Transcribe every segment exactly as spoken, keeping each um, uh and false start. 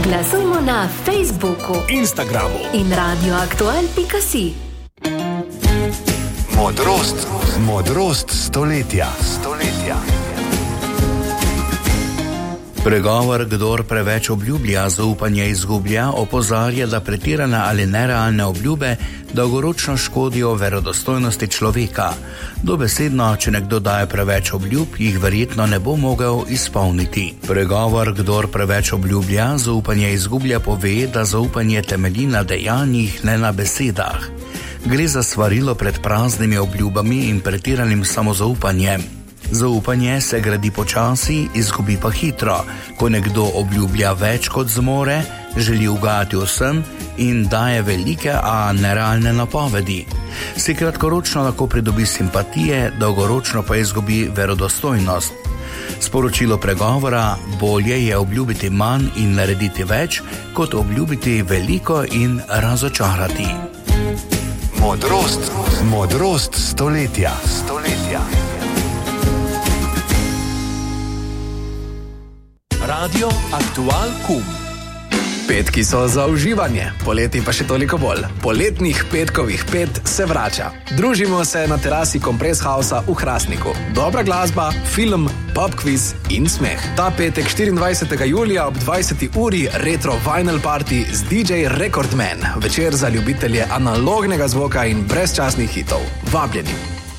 Glasujmo na Facebooku, Instagramu in radioaktual pika si. Modrost, modrost stoletja. Stoletja. Pregovor, kdor preveč obljublja, zaupanje izgublja, opozarja, da pretirane ali nerealne obljube dolgoročno škodijo verodostojnosti človeka. Dobesedno, če nekdo daje preveč obljub, jih verjetno ne bo mogel izpolniti. Pregovor, kdor preveč obljublja, zaupanje izgublja, pove, da zaupanje temelji na dejanjih, ne na besedah. Gre za svarilo pred praznimi obljubami in pretiranim samozaupanjem. Zaupanje se gradi počasi, izgubi pa hitro, ko nekdo obljublja več kot zmore, želi ugajati vsem in daje velike, a nerealne napovedi. Si kratkoročno lahko pridobi simpatije, dolgoročno pa izgubi verodostojnost. Sporočilo pregovora: bolje je obljubiti manj in narediti več, kot obljubiti veliko in razočarati. Modrost, modrost stoletja. Stoletja. Radio Aktual Kum. Petki so za uživanje, poleti pa še toliko bolj. Poletnih petkovih pet se vrača. Družimo se na terasi Compress Housea v Hrastniku. Dobra glasba, film, pub quiz in smeh. Ta petek štiriindvajsetega julija ob dvajseti uri retro vinyl party z D J Recordman. Večer za ljubitelje analognega zvoka in brezčasnih hitov. Vabljeni.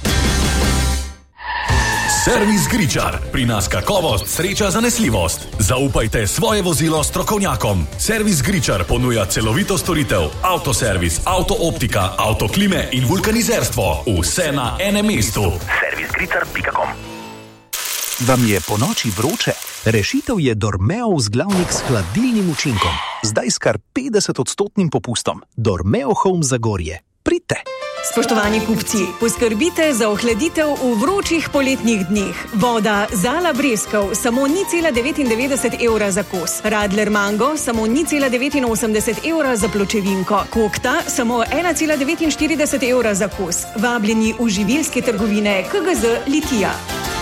Servis Gričar. Pri nas kakovost, sreča, zanesljivost. Zaupajte svoje vozilo strokovnjakom. Servis Gričar ponuja celovito storitev: avtoservis, avtooptika, avtoklime in vulkanizerstvo. Vse na enem mestu. servis gričar pika com. Vam je po noči vroče? Rešitev je Dormeo vzglavnik s hladilnim učinkom. Zdaj s kar petdeset odstotnim popustom. Dormeo Home Zagorje. Pridite! Spoštovani kupci, poskrbite za ohladitev v vročih poletnih dneh. Voda Zala Breskov samo nič cela devetindevetdeset evra za kos. Radler Mango samo nič cela devetinosemdeset evra za pločevinko. Kokta samo ena cela devetinštirideset evra za kos. Vabljeni v živilske trgovine K G Z Litija.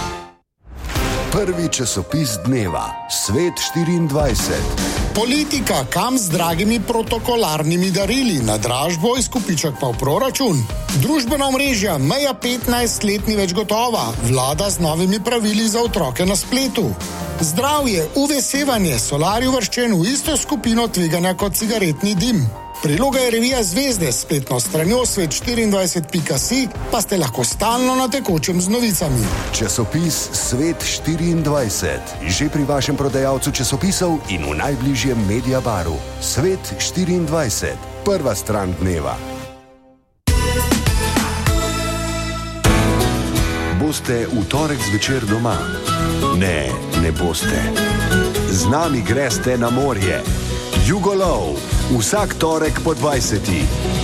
Prvi časopis dneva, Svet štiriindvajset. Politika, kam z dragimi protokolarnimi darili, na dražbo, izkupiček pa v proračun. Družbena omrežja, meja petnajst let ni več gotova, vlada z novimi pravili za otroke na spletu. Zdravje, U V sevanje, solarij uvrščen v isto skupino tveganja kot cigaretni dim. Priloga je revija Zvezde s spletno stranjo svet štiriindvajset pika si, pa ste lahko stalno na tekočem z novicami. Časopis Svet štiriindvajset. Že pri vašem prodajalcu časopisov in v najbližjem Mediabaru. Svet štiriindvajset. Prva stran dneva. Boste v torek zvečer doma? Ne, ne boste. Z nami greste na morje. Jugolov. Vsak torek po dvajseti.